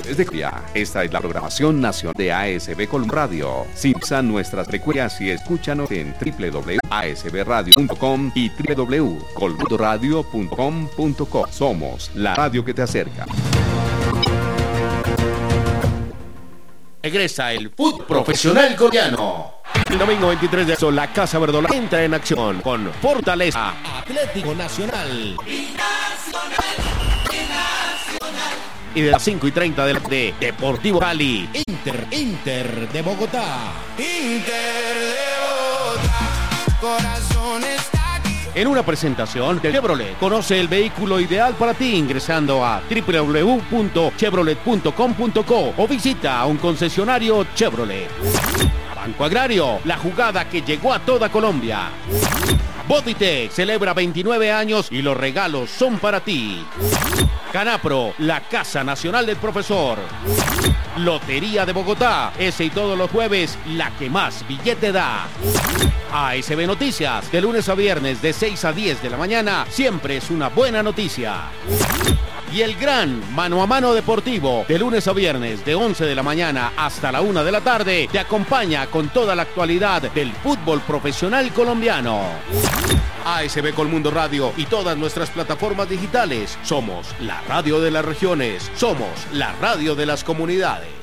desde Colombia. Esta es la programación nacional de ASB Colmud Radio. Sintoniza nuestras frecuencias y escúchanos en www.asbradio.com y www.colmudoradio.com.co. Somos la radio que te acerca. Regresa el fútbol profesional coreano. El domingo 23 de marzo, la Casa Verdolaga entra en acción con Fortaleza, Atlético Nacional. Y de las 5:30 de Deportivo Cali, Inter de Bogotá. Inter de Bogotá, corazón está aquí. En una presentación de Chevrolet, conoce el vehículo ideal para ti ingresando a www.chevrolet.com.co o visita a un concesionario Chevrolet. Banco Agrario, la jugada que llegó a toda Colombia. Bodytech celebra 29 años y los regalos son para ti. Canapro, la Casa Nacional del Profesor. Lotería de Bogotá, ese y todos los jueves, la que más billete da. ASB Noticias, de lunes a viernes de 6 a 10 de la mañana, siempre es una buena noticia. Y el gran Mano a Mano Deportivo, de lunes a viernes de 11 de la mañana hasta la 1 de la tarde, te acompaña con toda la actualidad del fútbol profesional colombiano. ASB Colmundo Radio y todas nuestras plataformas digitales. Somos la radio de las regiones. Somos la radio de las comunidades.